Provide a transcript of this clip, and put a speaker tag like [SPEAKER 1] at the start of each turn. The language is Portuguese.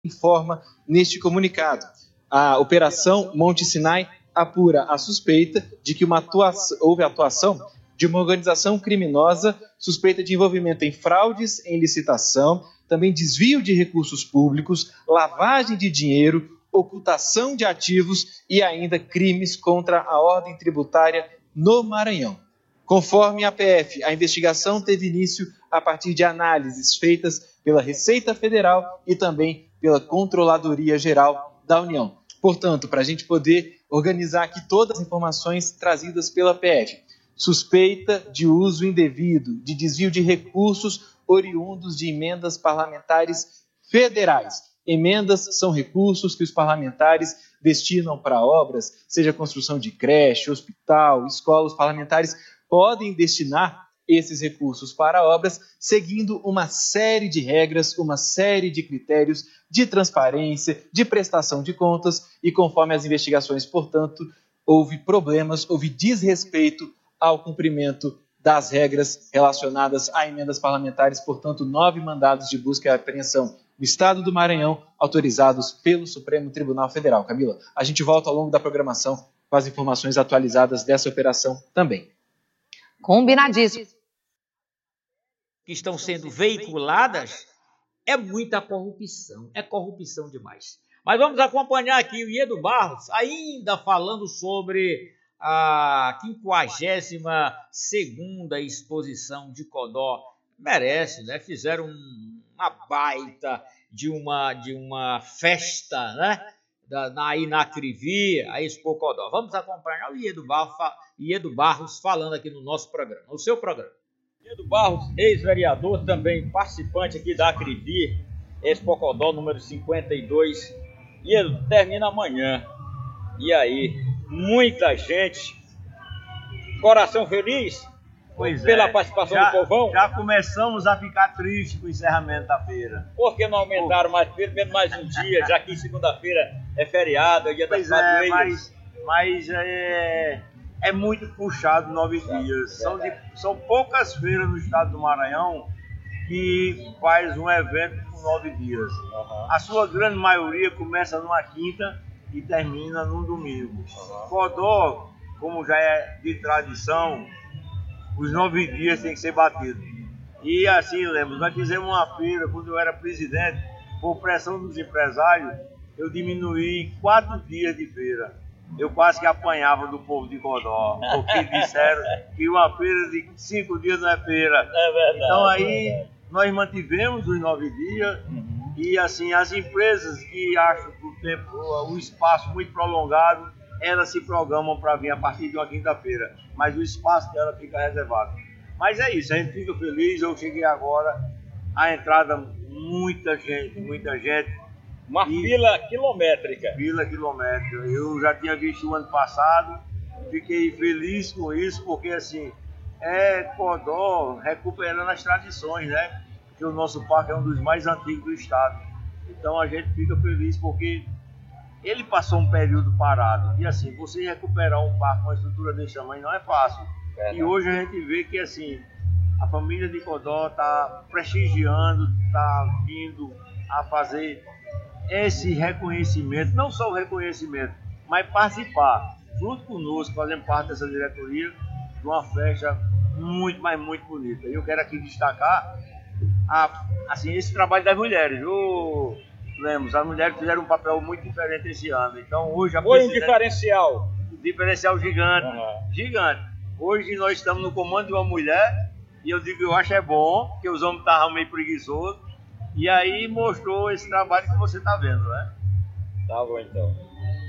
[SPEAKER 1] informa neste comunicado. A Operação Monte Sinai apura a suspeita de que houve atuação de uma organização criminosa suspeita de envolvimento em fraudes em licitação, também desvio de recursos públicos, lavagem de dinheiro, ocultação de ativos e ainda crimes contra a ordem tributária no Maranhão. Conforme a PF, a investigação teve início a partir de análises feitas pela Receita Federal e também pela Controladoria Geral da União. Portanto, para a gente poder organizar aqui todas as informações trazidas pela PF, suspeita de uso indevido, de desvio de recursos oriundos de emendas parlamentares federais. Emendas são recursos que os parlamentares destinam para obras, seja construção de creche, hospital, escola. Os parlamentares podem destinar esses recursos para obras, seguindo uma série de regras, uma série de critérios de transparência, de prestação de contas, e conforme as investigações, portanto, houve problemas, houve desrespeito ao cumprimento das regras relacionadas a emendas parlamentares, portanto, 9 mandados de busca e apreensão no estado do Maranhão, autorizados pelo Supremo Tribunal Federal. Camila, a gente volta ao longo da programação com as informações atualizadas dessa operação também.
[SPEAKER 2] Combinadíssimo.
[SPEAKER 3] Que estão sendo veiculadas, é muita corrupção, é corrupção demais. Mas vamos acompanhar aqui o Iedo Barros, ainda falando sobre a 52ª exposição de Codó. Merece, né? Fizeram uma baita de uma festa, né? Aí na Crivi, a Expo Codó. Vamos acompanhar o Iedo Barros falando aqui no nosso programa, no seu programa. Iedo Barros, ex-vereador, também participante aqui da Crivi, Expo Codó número 52. Iedo, termina amanhã. E aí, muita gente, coração feliz pela participação do povão?
[SPEAKER 4] Já começamos a ficar tristes com o encerramento da feira.
[SPEAKER 3] Por que não aumentaram pelo menos mais um dia, já que segunda-feira é feriado, é dia das padroeiras?
[SPEAKER 4] Mas é muito puxado 9 dias. São poucas feiras no estado do Maranhão que faz um evento com 9 dias. A sua grande maioria começa numa quinta e termina num domingo. Codó, como já é de tradição, os 9 dias tem que ser batido. E assim, lembro, nós fizemos uma feira, quando eu era presidente, por pressão dos empresários, eu diminuí 4 dias de feira. Eu quase que apanhava do povo de Codó, porque disseram que uma feira de 5 dias não é feira.
[SPEAKER 3] É verdade.
[SPEAKER 4] Então aí nós mantivemos os 9 dias. E assim, as empresas que acham que o espaço muito prolongado, elas se programam para vir a partir de uma quinta-feira, mas o espaço dela fica reservado. Mas é isso, a gente fica feliz. Eu cheguei agora, a entrada, muita gente.
[SPEAKER 3] Uma fila quilométrica.
[SPEAKER 4] Fila quilométrica. Eu já tinha visto o ano passado, fiquei feliz com isso, porque assim, Codó recuperando as tradições, né? Porque o nosso parque é um dos mais antigos do estado. Então a gente fica feliz porque ele passou um período parado. E assim, você recuperar um parque com uma estrutura desse tamanho não é fácil. E hoje a gente vê que assim, a família de Codó está prestigiando, está vindo a fazer esse reconhecimento, não só o reconhecimento, mas participar, junto conosco, fazendo parte dessa diretoria, de uma festa muito, mas muito bonita. E eu quero aqui destacar assim, esse trabalho das mulheres, viu, Lemos? As mulheres fizeram um papel muito diferente esse ano. Então hoje
[SPEAKER 3] foi um diferencial
[SPEAKER 4] gigante, gigante. Hoje nós estamos no comando de uma mulher, e eu digo, eu acho bom, porque os homens estavam meio preguiçosos, e aí mostrou esse trabalho que você está vendo, né?
[SPEAKER 3] Tá bom, então.